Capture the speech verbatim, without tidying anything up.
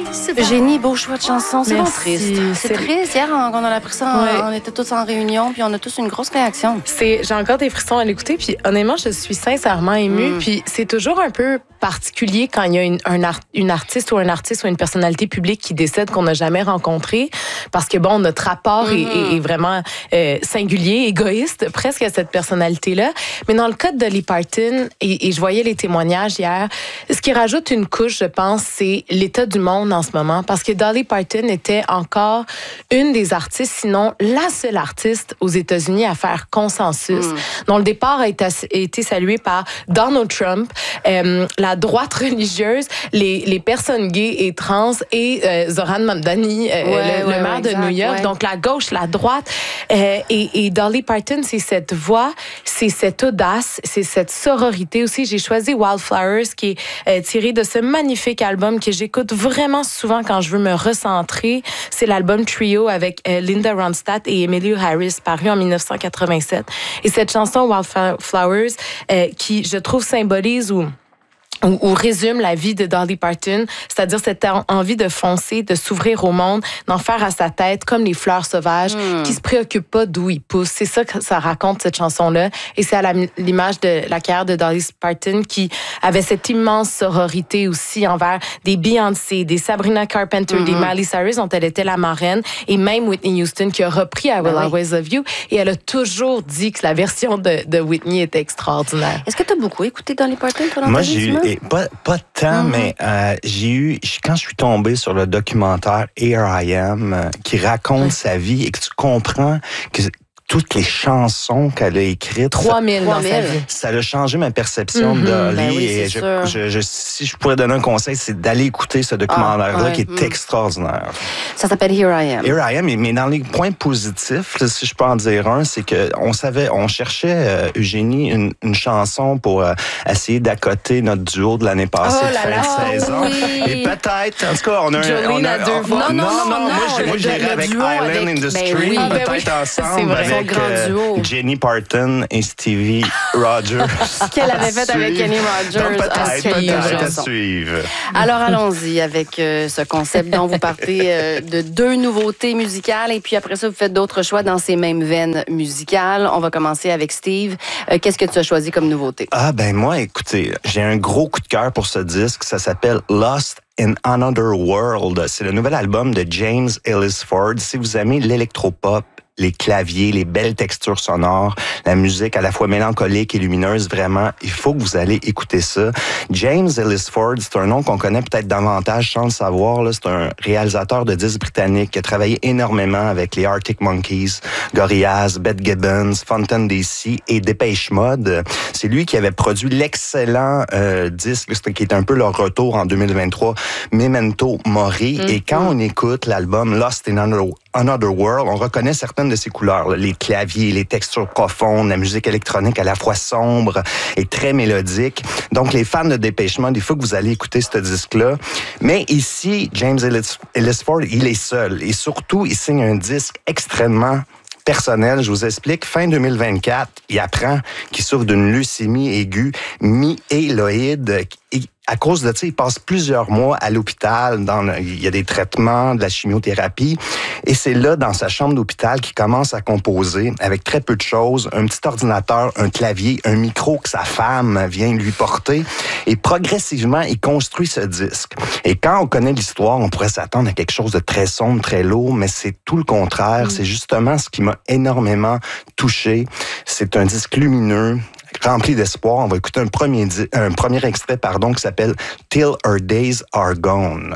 Eugénie, beau choix de chanson. C'est Merci. bon triste. C'est, c'est triste. Hier, on, on a appris ça, on, ouais. on était tous en réunion, puis on a tous une grosse réaction. C'est, j'ai encore des frissons à l'écouter, puis honnêtement, je suis sincèrement émue. Mm. Puis c'est toujours un peu particulier quand il y a une, un art, une artiste ou un artiste ou une personnalité publique qui décède qu'on n'a jamais rencontré, parce que bon, notre rapport mm-hmm. est, est, est vraiment euh, singulier, égoïste, presque à cette personnalité-là. Mais dans le cas de Dolly Parton, et, et je voyais les témoignages hier, ce qui rajoute une couche, je pense, c'est l'état du monde en ce moment, parce que Dolly Parton était encore une des artistes, sinon la seule artiste aux États-Unis à faire consensus, mm. dont le départ a été, a été salué par Donald Trump, euh, la droite religieuse, les, les personnes gays et trans et euh, Zohran Mamdani, euh, ouais, le, ouais, le maire ouais, de exact, New York. ouais. Donc la gauche, la droite. Euh, et, et Dolly Parton, c'est cette voix, c'est cette audace, c'est cette sororité aussi. J'ai choisi Wildflowers, qui est euh, tiré de ce magnifique album que j'écoute vraiment souvent quand je veux me recentrer. C'est l'album Trio avec euh, Linda Ronstadt et Emmylou Harris, paru en dix-neuf cent quatre-vingt-sept. Et cette chanson Wildflowers, euh, qui, je trouve, symbolise ou Ou, ou résume la vie de Dolly Parton, c'est-à-dire cette en- envie de foncer, de s'ouvrir au monde, d'en faire à sa tête comme les fleurs sauvages, mm. qui se préoccupent pas d'où ils poussent. C'est ça que ça raconte, cette chanson-là. Et c'est à la, l'image de la carrière de Dolly Parton qui avait cette immense sororité aussi envers des Beyoncé, des Sabrina Carpenter, mm-hmm. des Miley Cyrus dont elle était la marraine, et même Whitney Houston qui a repris I Will ben Always oui. Love You. Et elle a toujours dit que la version de, de Whitney était extraordinaire. Est-ce que tu as beaucoup écouté Dolly Parton pendant Moi, ta vie, j'ai eu... Et pas, pas tant, mm-hmm. mais euh, j'ai eu... Quand je suis tombé sur le documentaire Here I Am, euh, qui raconte mm-hmm. sa vie et que tu comprends que toutes les chansons qu'elle a écrites... trois mille dans sa vie. Ça a changé ma perception mm-hmm. de Dolly. Ben oui, et je, je, je, si je pourrais donner un conseil, c'est d'aller écouter ce documentaire-là ah, ouais, qui est mm. extraordinaire. Ça s'appelle Here I Am. Here I Am, mais dans les points positifs, si je peux en dire un, c'est qu'on savait, on cherchait, euh, Eugénie, une, une chanson pour euh, essayer d'accoter notre duo de l'année passée oh de fin là, de saison. Oui. Et peut-être, en tout cas, on a un... on a, deux fois. Non, non, non, non, non, moi, non, moi j'irais avec Island avec... in the Stream, ben oui. peut-être ben oui. ensemble avec euh, Jenny Parton et Stevie Rogers. Qu'elle avait fait avec Kenny Rogers. Donc, peut-être, peut-être à suivre. Alors, allons-y avec euh, ce concept dont vous partez euh, de deux nouveautés musicales et puis après ça, vous faites d'autres choix dans ces mêmes veines musicales. On va commencer avec Steve. Euh, qu'est-ce que tu as choisi comme nouveauté? Ah, ben moi, écoutez, j'ai un gros coup de cœur pour ce disque. Ça s'appelle Lost in Another World. C'est le nouvel album de James Ellis Ford. Si vous aimez l'électropop, les claviers, les belles textures sonores, la musique à la fois mélancolique et lumineuse, vraiment, il faut que vous allez écouter ça. James Ellis Ford, c'est un nom qu'on connaît peut-être davantage sans le savoir. Là. C'est un réalisateur de disques britannique qui a travaillé énormément avec les Arctic Monkeys, Gorillaz, Beth Gibbons, Fountain D C et Depeche Mode. C'est lui qui avait produit l'excellent euh, disque, qui est un peu leur retour en deux mille vingt-trois, Memento Mori. Mm-hmm. Et quand on écoute l'album Lost in Another Another World, on reconnaît certaines de ses couleurs, là, les claviers, les textures profondes, la musique électronique à la fois sombre et très mélodique. Donc, les fans de Depeche Mode, il faut que vous allez écouter ce disque-là. Mais ici, James Ellis, Ellis Ford, il est seul. Et surtout, il signe un disque extrêmement personnel. Je vous explique. Fin deux mille vingt-quatre, il apprend qu'il souffre d'une leucémie aiguë myéloïde. Et à cause de ça, il passe plusieurs mois à l'hôpital. Dans le, il y a des traitements, de la chimiothérapie. Et c'est là, dans sa chambre d'hôpital, qu'il commence à composer avec très peu de choses. Un petit ordinateur, un clavier, un micro que sa femme vient lui porter. Et progressivement, il construit ce disque. Et quand on connaît l'histoire, on pourrait s'attendre à quelque chose de très sombre, très lourd, mais c'est tout le contraire. Mmh. C'est justement ce qui m'a énormément touché. C'est un disque lumineux, rempli d'espoir. On va écouter un premier, di- un premier extrait pardon, qui s'appelle « Till Our Days Are Gone ».